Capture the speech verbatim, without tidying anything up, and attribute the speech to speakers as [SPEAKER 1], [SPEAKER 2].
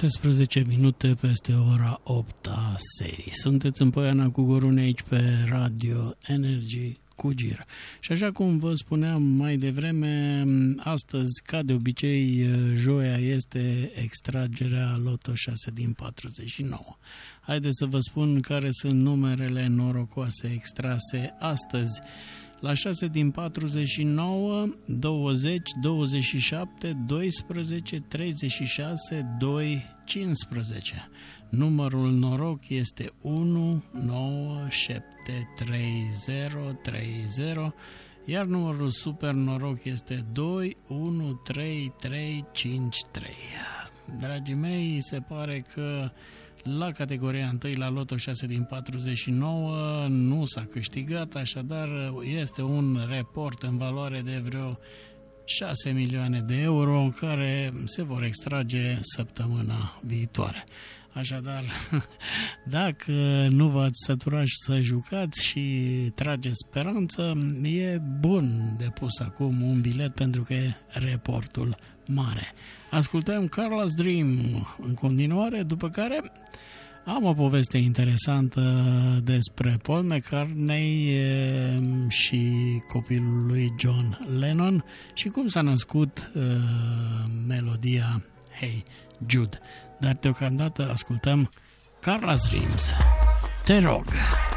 [SPEAKER 1] șaptesprezece minute peste ora opt a serii. Sunteți în Poiana cu Gorune aici pe Radio Energy cu Gira. Și așa cum vă spuneam mai devreme, astăzi, ca de obicei, joia este extragerea Loto șase din patruzeci și nouă. Haideți să vă spun care sunt numerele norocoase extrase astăzi. La șase din patruzeci și nouă, douăzeci, douăzeci și șapte, doisprezece, treizeci și șase, doi, cincisprezece. Numărul noroc este unu, nouă, șapte, trei, zero, trei, zero, iar numărul super noroc este doi, unu, trei, trei, cinci, trei. Dragii mei, se pare că la categoria întâi, la Loto șase din patruzeci și nouă, nu s-a câștigat, așadar este un report în valoare de vreo șase milioane de euro care se vor extrage săptămâna viitoare. Așadar, dacă nu v-ați săturat să jucați și trageți speranță, e bun de pus acum un bilet pentru că e reportul mare. Ascultăm Carla's Dream în continuare, după care am o poveste interesantă despre Paul McCartney și copilul lui John Lennon și cum s-a născut uh, melodia Hey Jude. Dar deocamdată ascultăm Carla's Dreams. Te rog!